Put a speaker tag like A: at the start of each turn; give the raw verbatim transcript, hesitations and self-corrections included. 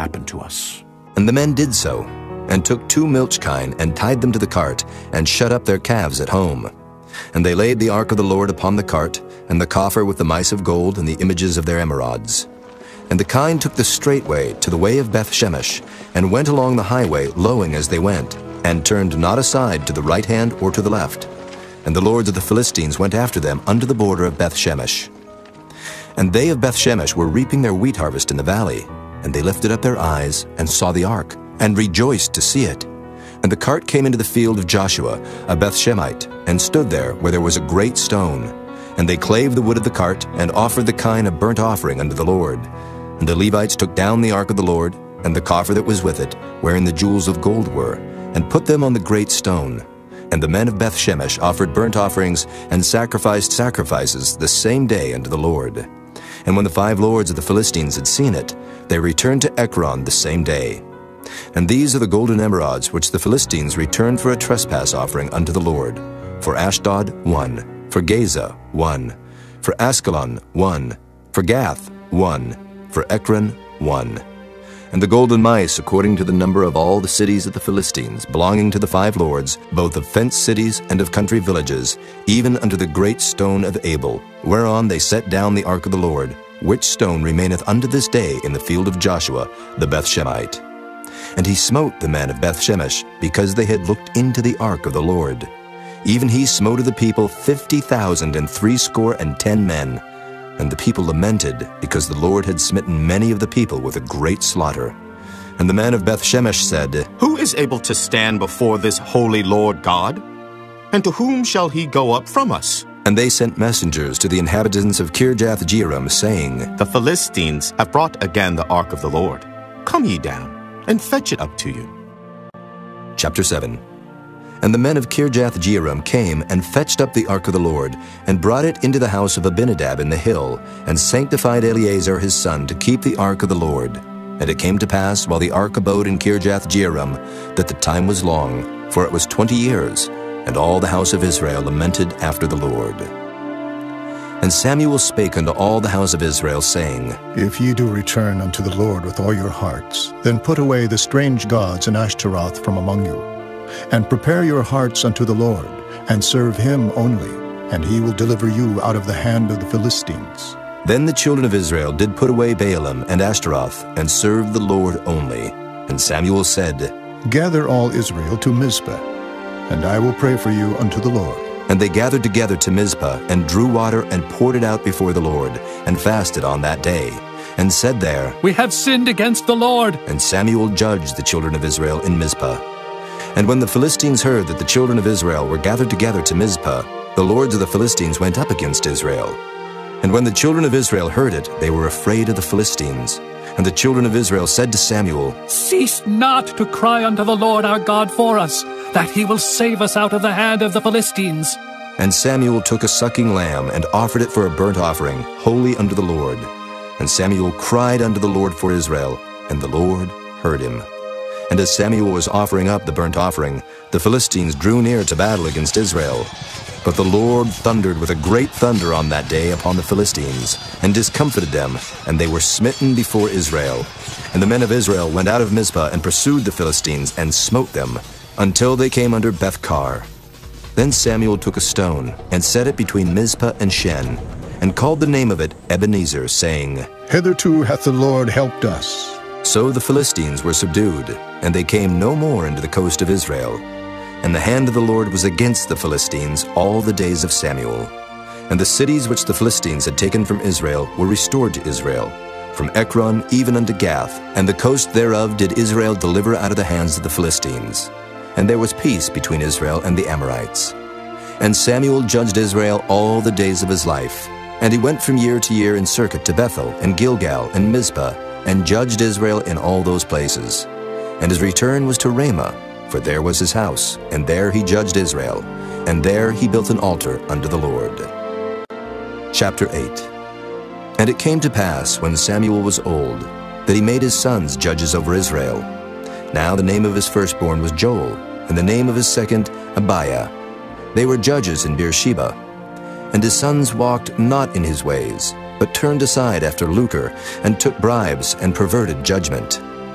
A: happen to us."
B: And the men did so, and took two milch kine, and tied them to the cart, and shut up their calves at home. And they laid the ark of the Lord upon the cart, and the coffer with the mice of gold and the images of their emerods. And the kine took the straight way to the way of Beth-Shemesh, and went along the highway, lowing as they went, and turned not aside to the right hand or to the left. And the lords of the Philistines went after them unto the border of Beth-Shemesh. And they of Beth-Shemesh were reaping their wheat harvest in the valley, and they lifted up their eyes, and saw the ark, and rejoiced to see it. And the cart came into the field of Joshua, a Beth-Shemite, and stood there where there was a great stone. And they clave the wood of the cart, and offered the kine a burnt offering unto the Lord. And the Levites took down the ark of the Lord, and the coffer that was with it, wherein the jewels of gold were, and put them on the great stone. And the men of Beth-Shemesh offered burnt offerings, and sacrificed sacrifices the same day unto the Lord. And when the five lords of the Philistines had seen it, they returned to Ekron the same day. And these are the golden emerods which the Philistines returned for a trespass offering unto the Lord. For Ashdod, one. For Gaza, one. For Askelon, one. For Gath, one. For Ekron, one. And the golden mice, according to the number of all the cities of the Philistines, belonging to the five lords, both of fenced cities and of country villages, even unto the great stone of Abel, whereon they set down the ark of the Lord, which stone remaineth unto this day in the field of Joshua the Beth-Shemite. And he smote the men of Beth-Shemesh, because they had looked into the ark of the Lord. Even he smote of the people fifty thousand and threescore and ten men. And the people lamented, because the Lord had smitten many of the people with a great slaughter. And the men of Beth-Shemesh said,
C: "Who is able to stand before this holy Lord God? And to whom shall he go up from us?"
B: And they sent messengers to the inhabitants of Kirjath-Jearim, saying,
C: "The Philistines have brought again the ark of the Lord. Come ye down, and fetch it up to you."
B: Chapter seven. And the men of Kirjath-Jearim came and fetched up the ark of the Lord, and brought it into the house of Abinadab in the hill, and sanctified Eleazar his son to keep the ark of the Lord. And it came to pass, while the ark abode in Kirjath-Jearim, that the time was long, for it was twenty years, and all the house of Israel lamented after the Lord. And Samuel spake unto all the house of Israel, saying,
D: If ye do return unto the Lord with all your hearts, then put away the strange gods and Ashtaroth from among you, and prepare your hearts unto the Lord, and serve him only, and he will deliver you out of the hand of the Philistines.
B: Then the children of Israel did put away Baalim and Ashtaroth, and served the Lord only. And Samuel said,
D: Gather all Israel to Mizpah, and I will pray for you unto the Lord.
B: And they gathered together to Mizpah, and drew water, and poured it out before the Lord, and fasted on that day, and said there,
E: We have sinned against the Lord.
B: And Samuel judged the children of Israel in Mizpah. And when the Philistines heard that the children of Israel were gathered together to Mizpah, the lords of the Philistines went up against Israel. And when the children of Israel heard it, they were afraid of the Philistines. And the children of Israel said to Samuel,
E: Cease not to cry unto the Lord our God for us, that he will save us out of the hand of the Philistines.
B: And Samuel took a sucking lamb, and offered it for a burnt offering, holy unto the Lord. And Samuel cried unto the Lord for Israel, and the Lord heard him. And as Samuel was offering up the burnt offering, the Philistines drew near to battle against Israel. But the Lord thundered with a great thunder on that day upon the Philistines, and discomfited them, and they were smitten before Israel. And the men of Israel went out of Mizpah, and pursued the Philistines, and smote them, until they came under Beth-kar. Then Samuel took a stone, and set it between Mizpah and Shen, and called the name of it Ebenezer, saying,
D: Hitherto hath the Lord helped us.
B: So the Philistines were subdued, and they came no more into the coast of Israel. And the hand of the Lord was against the Philistines all the days of Samuel. And the cities which the Philistines had taken from Israel were restored to Israel, from Ekron even unto Gath, and the coast thereof did Israel deliver out of the hands of the Philistines. And there was peace between Israel and the Amorites. And Samuel judged Israel all the days of his life. And he went from year to year in circuit to Bethel, and Gilgal, and Mizpah, and judged Israel in all those places. And his return was to Ramah, for there was his house, and there he judged Israel, and there he built an altar unto the Lord. Chapter eight. And it came to pass, when Samuel was old, that he made his sons judges over Israel. Now the name of his firstborn was Joel, and the name of his second Abiah. They were judges in Beersheba. And his sons walked not in his ways, but turned aside after lucre, and took bribes, and perverted judgment.